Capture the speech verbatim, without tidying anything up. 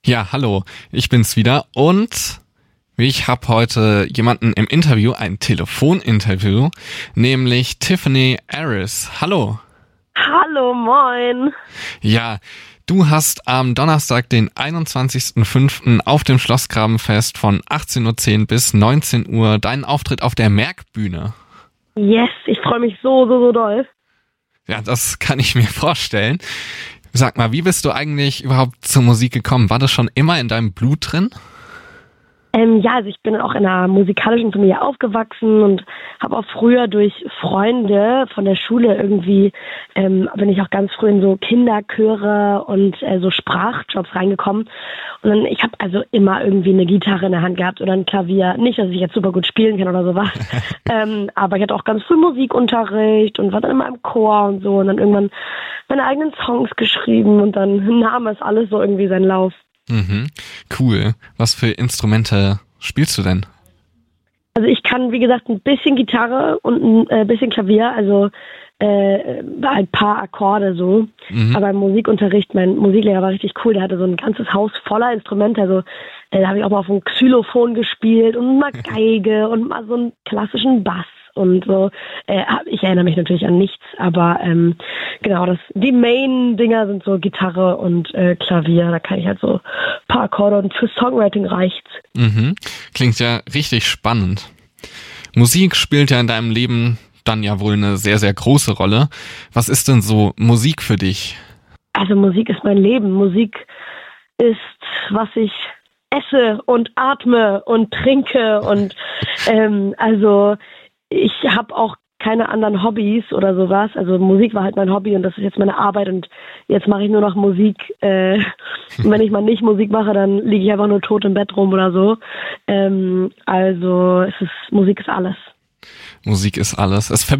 Ja, hallo, ich bin's wieder und ich habe heute jemanden im Interview, ein Telefoninterview, nämlich Tiffany Aris. Hallo. Hallo, moin. Ja, du hast am Donnerstag, den einundzwanzigsten fünften auf dem Schlossgrabenfest von achtzehn Uhr zehn bis neunzehn Uhr deinen Auftritt auf der Merkbühne. Yes, ich freue mich so, so, so doll. Ja, das kann ich mir vorstellen. Sag mal, wie bist du eigentlich überhaupt zur Musik gekommen? War das schon immer in deinem Blut drin? Ähm, ja, also ich bin auch in einer musikalischen Familie aufgewachsen und habe auch früher durch Freunde von der Schule irgendwie, ähm, bin ich auch ganz früh in so Kinderchöre und äh, so Sprachjobs reingekommen. Und dann, ich habe also immer irgendwie eine Gitarre in der Hand gehabt oder ein Klavier. Nicht, dass ich jetzt super gut spielen kann oder sowas, ähm, aber ich hatte auch ganz früh Musikunterricht und war dann immer im Chor und so und dann irgendwann meine eigenen Songs geschrieben und dann nahm es alles so irgendwie seinen Lauf. Mhm, cool. Was für Instrumente spielst du denn? Also ich kann, wie gesagt, ein bisschen Gitarre und ein äh, bisschen Klavier, also äh, ein paar Akkorde so. Mhm. Aber im Musikunterricht, mein Musiklehrer war richtig cool, der hatte so ein ganzes Haus voller Instrumente. Also äh, da habe ich auch mal auf dem Xylophon gespielt und mal Geige und mal so einen klassischen Bass. Und so, äh, ich erinnere mich natürlich an nichts, aber ähm, genau, das die Main-Dinger sind so Gitarre und äh, Klavier, da kann ich halt so ein paar Akkorde und für Songwriting reicht's. Mhm. Klingt ja richtig spannend. Musik spielt ja in deinem Leben dann ja wohl eine sehr, sehr große Rolle. Was ist denn so Musik für dich? Also Musik ist mein Leben. Musik ist, was ich esse und atme und trinke und ähm, also ich habe auch keine anderen Hobbys oder sowas. Also Musik war halt mein Hobby und das ist jetzt meine Arbeit und jetzt mache ich nur noch Musik. Äh, und wenn ich mal nicht Musik mache, dann liege ich einfach nur tot im Bett rum oder so. Ähm, also es ist Musik ist alles. Musik ist alles. Es